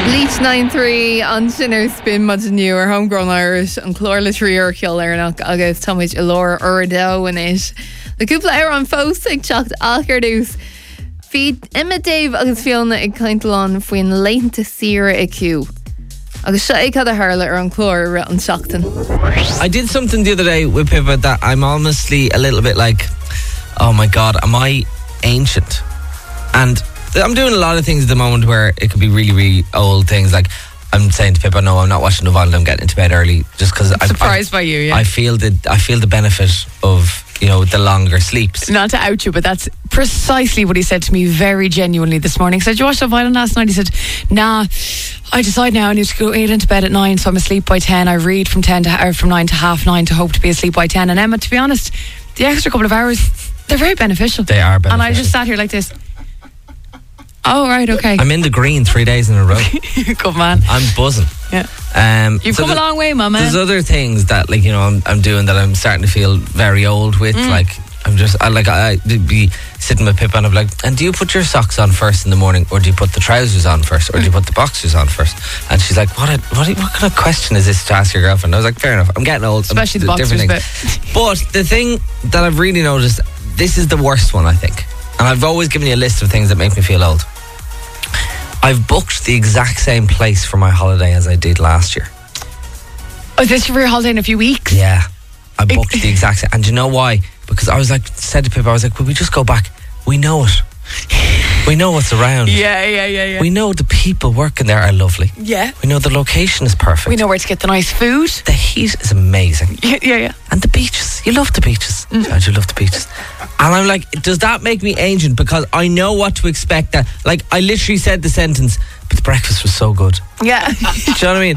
Leach 9-3 an sinner spin mud new ar homegrown Irish an chlorla tríor ceol arnach agus Tomich Elora Urdo in it. The cúpla air an fósig teacht alchardús. Feed Emma Dave agus Fiona ag caintlán faoin leinta sira IQ. Agus se ag cad a harla ar an chlór an seachtain. I did something the other day with Pivot that I'm honestly a little bit like, oh my God, am I ancient? And I'm doing a lot of things at the moment where it could be really, really old things. Like I'm saying to Pippa, no, I'm not watching Love Island. I'm getting into bed early just because I'm surprised by you. Yeah, I feel the benefit of the longer sleeps. Not to out you, but that's precisely what he said to me very genuinely this morning. He said, "You watched Love Island last night?" He said, "Nah, I decide now I need to go 8 into bed at 9, so I'm asleep by 10. I read from 9 to 9:30 to hope to be asleep by 10." And Emma, to be honest, the extra couple of hours, they're very beneficial. They are beneficial. And I just sat here like this. Oh, right, okay. I'm in the green 3 days in a row. Good man. I'm buzzing. Yeah. You've come a long way, Mama. There's other things that, I'm doing that I'm starting to feel very old with. I'd be sitting with Pippa and I'd be like, and do you put your socks on first in the morning, or do you put the trousers on first, or do you put the boxers on first? And she's like, what kind of question is this to ask your girlfriend? I was like, fair enough, I'm getting old. Especially the boxers bit. But the thing that I've really noticed, this is the worst one, I think. And I've always given you a list of things that make me feel old. I've booked the exact same place for my holiday as I did last year. Oh, is this for your holiday in a few weeks? Yeah. I booked the exact same. And do you know why? Because I was like, said to Pippa, I was like, will we just go back? We know it. We know what's around. Yeah. We know the people working there are lovely. Yeah. We know the location is perfect. We know where to get the nice food. The heat is amazing. Yeah. And the beaches. You love the beaches. God, you love the beaches. And I'm like, does that make me ancient? Because I know what to expect. That, I literally said the sentence, but the breakfast was so good. Yeah. Do you know what I mean?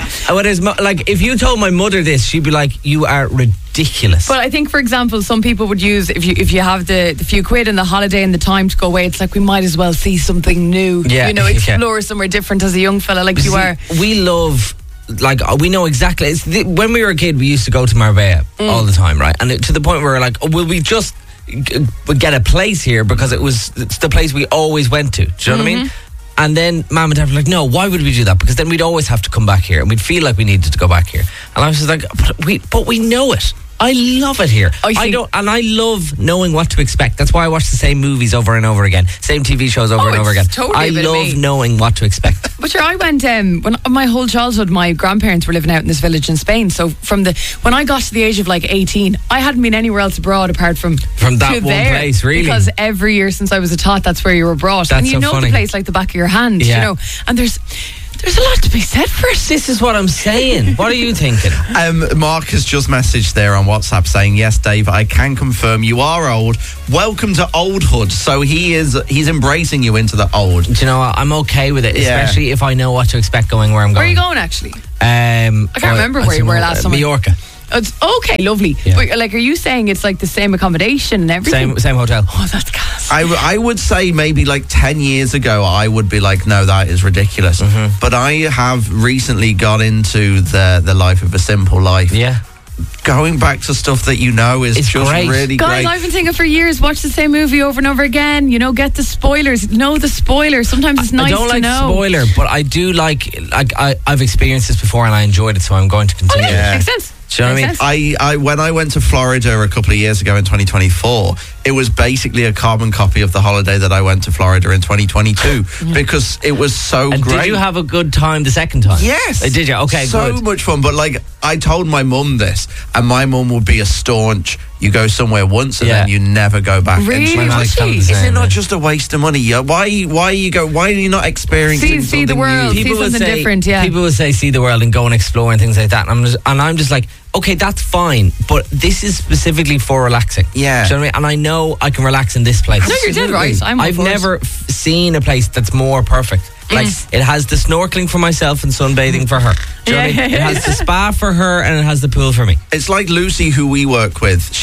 If you told my mother this, she'd be like, you are ridiculous. But I think, for example, some people would use, if you have the few quid and the holiday and the time to go away, it's like we might as well see something new. Yeah. Explore somewhere different as a young fella like you are. We love... we know exactly. When we were a kid, we used to go to Marbella all the time, right? And to the point where we're like, will we just get a place here because it's the place we always went to? Do you know what I mean? And then Mum and Dad were like, no, why would we do that? Because then we'd always have to come back here and we'd feel like we needed to go back here. And I was just like, but we know it. I love it here. I love knowing what to expect. That's why I watch the same movies over and over again, same TV shows over and over again. Totally I love knowing what to expect. But sure, I went when my whole childhood, my grandparents were living out in this village in Spain. So when I got to the age of 18, I hadn't been anywhere else abroad apart from that one place, really. Because every year since I was a tot, that's where you were brought. That's and you so know funny. the place like the back of your hand, and there's a lot to be said for it. This is what I'm saying. What are you thinking? Mark has just messaged there on WhatsApp saying, yes, Dave, I can confirm you are old. Welcome to oldhood. So he's embracing you into the old. Do you know what? I'm okay with it, especially if I know what to expect where I'm going. Where are you going, actually? I can't remember where you were last summer. Mallorca. It's okay, lovely. Yeah. But are you saying it's like the same accommodation and everything? Same hotel. Oh, that's gas. I would say maybe 10 years ago, I would be like, no, that is ridiculous. But I have recently got into the life of a simple life. Yeah. Going back to stuff that is it's just great. really Guys, great. I've been thinking for years, watch the same movie over and over again. Get the spoilers. Know the spoilers. Sometimes it's nice to know. I don't like spoiler, but I do like I've experienced this before and I enjoyed it, so I'm going to continue. Makes sense. Do you know what I mean? I when I went to Florida a couple of years ago in 2024, it was basically a carbon copy of the holiday that I went to Florida in 2022 because it was so and great. Did you have a good time the second time? Yes. Did you? Okay, so good. much fun. But I told my mum this, and my mum would be a staunch, you go somewhere once and then you never go back. Really? And she was Was like, she? is it not just a waste of money? Why are you not experiencing See the something world. new? See something different, yeah. People will say see the world and go and explore and things like that. And I'm just like, okay, that's fine, but this is specifically for relaxing. Yeah. Do you know what I mean? And I know I can relax in this place. No, you're dead right. I've never seen a place that's more perfect. It has the snorkeling for myself and sunbathing for her. Do you know what I mean? It has the spa for her and it has the pool for me. It's like Lucy, who we work with.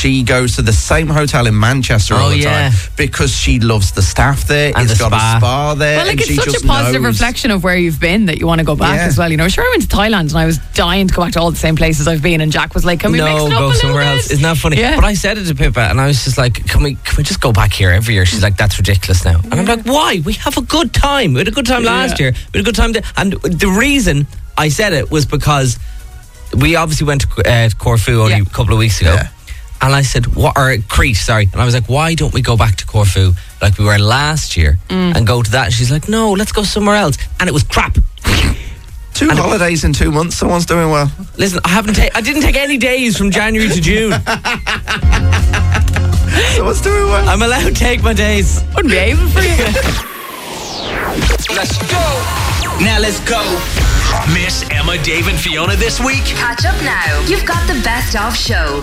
she goes to the same hotel in Manchester all the time because she loves the staff there. And it's the got a spa there. Well, like, and it's she such just a positive knows. reflection of where you've been that you want to go back as well. You know, sure, I went to Thailand and I was dying to go back to all the same places I've been, and Jack was like, "Can we mix it up go a somewhere little else." bit? Isn't that funny? Yeah. But I said it to Pippa, and I was just like, "Can we just go back here every year?" She's like, "That's ridiculous now." And I'm like, "Why? We have a good time. We had a good time last year. We had a good time." And the reason I said it was because we obviously went to Corfu only a couple of weeks ago. Yeah. And I said, or Crete, sorry. And I was like, why don't we go back to Corfu like we were last year and go to that? And she's like, no, let's go somewhere else. And it was crap. 2 holidays in 2 months. Someone's doing well. Listen, I didn't take any days from January to June. Someone's doing well. I'm allowed to take my days. Wouldn't be able for you. Let's go. Now let's go. Miss Emma, Dave and Fiona this week? Catch up now. You've got the best of show.